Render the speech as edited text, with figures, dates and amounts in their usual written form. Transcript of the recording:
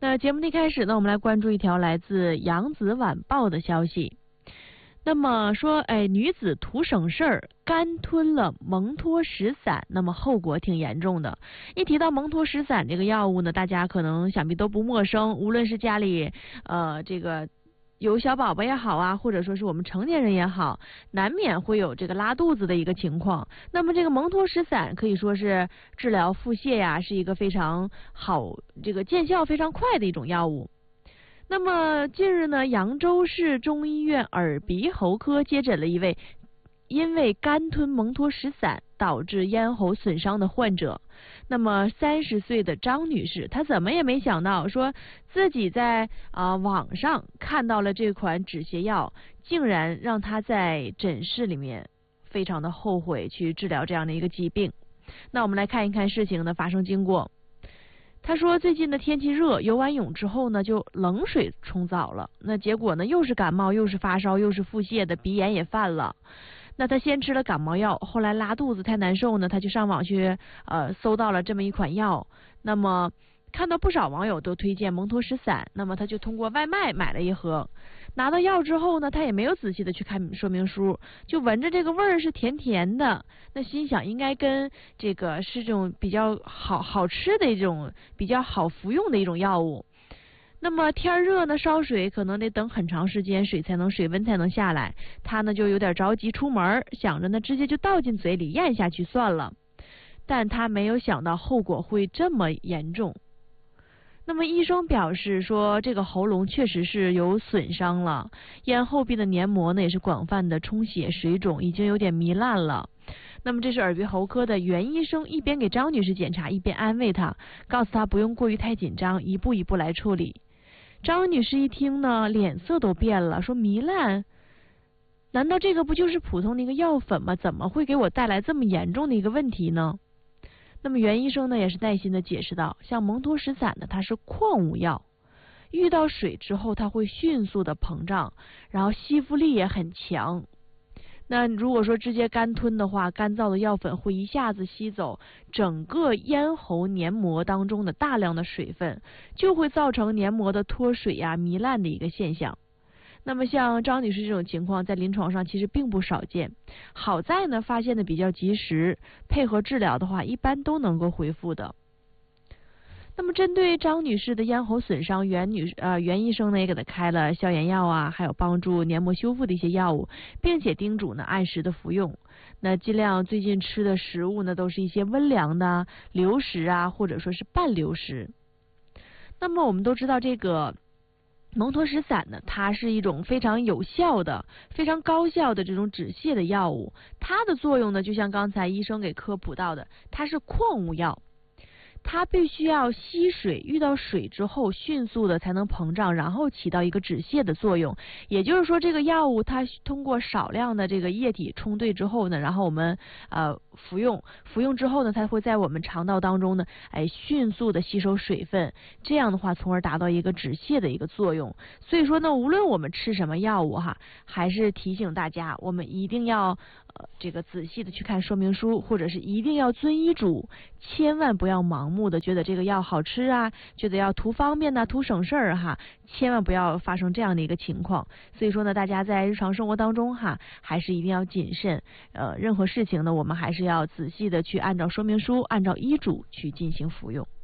那节目的一开始呢，我们来关注一条来自《扬子晚报》的消息。那么说，女子图省事儿，干吞了蒙脱石散，那么后果挺严重的。一提到蒙脱石散这个药物呢，大家可能想必都不陌生，无论是家里这个有小宝宝也好啊，或者说是我们成年人也好，难免会有这个拉肚子的一个情况。那么这个蒙脱石散可以说是治疗腹泻呀，是一个非常好、这个见效非常快的一种药物。那么近日呢，扬州市中医院耳鼻喉科接诊了一位因为干吞蒙脱石散导致咽喉损伤的患者。那么30岁的张女士，她怎么也没想到，说自己在网上看到了这款止泻药，竟然让她在诊室里面非常的后悔去治疗这样的一个疾病。那我们来看一看事情的发生经过。他说最近的天气热，游完泳之后呢，就冷水冲澡了。那结果呢，又是感冒，又是发烧，又是腹泻的，鼻炎也犯了。那他先吃了感冒药，后来拉肚子太难受呢，他就上网去搜到了这么一款药。那么看到不少网友都推荐蒙脱石散，那么他就通过外卖买了一盒。拿到药之后呢，他也没有仔细的去看说明书，就闻着这个味儿是甜甜的，那心想应该跟这个是这种比较好吃的一种比较好服用的一种药物。那么天热呢，烧水可能得等很长时间，水温才能下来。他呢就有点着急出门，想着呢直接就倒进嘴里咽下去算了。但他没有想到后果会这么严重。那么医生表示说，这个喉咙确实是有损伤了，咽后壁的黏膜呢也是广泛的充血水肿，已经有点糜烂了。那么这是耳鼻喉科的袁医生一边给张女士检查，一边安慰她，告诉她不用过于太紧张，一步一步来处理。张女士一听呢，脸色都变了，说糜烂？难道这个不就是普通的一个药粉吗？怎么会给我带来这么严重的一个问题呢？那么袁医生呢也是耐心的解释道，像蒙脱石散呢，它是矿物药，遇到水之后它会迅速的膨胀，然后吸附力也很强。那如果说直接干吞的话，干燥的药粉会一下子吸走整个咽喉黏膜当中的大量的水分，就会造成黏膜的脱水呀、糜烂的一个现象。那么像张女士这种情况在临床上其实并不少见，好在呢发现的比较及时，配合治疗的话一般都能够恢复的。那么针对张女士的咽喉损伤，袁医生呢也给她开了消炎药啊，还有帮助黏膜修复的一些药物，并且叮嘱呢按时的服用。那尽量最近吃的食物呢都是一些温凉的流食啊，或者说是半流食。那么我们都知道这个蒙脱石散呢，它是一种非常有效的、非常高效的这种止泻的药物。它的作用呢，就像刚才医生给科普到的，它是矿物药，它必须要吸水，遇到水之后迅速的才能膨胀，然后起到一个止泻的作用。也就是说，这个药物它通过少量的这个液体冲兑之后呢，然后我们服用之后呢，它会在我们肠道当中呢，迅速的吸收水分，这样的话，从而达到一个止泻的一个作用。所以说呢，无论我们吃什么药物哈，还是提醒大家，我们一定要这个仔细的去看说明书，或者是一定要遵医嘱，千万不要盲目的觉得这个药好吃啊，觉得要图方便呐、图省事儿哈，千万不要发生这样的一个情况。所以说呢，大家在日常生活当中哈，还是一定要谨慎。任何事情呢，我们还是要仔细的去按照说明书、按照医嘱去进行服用。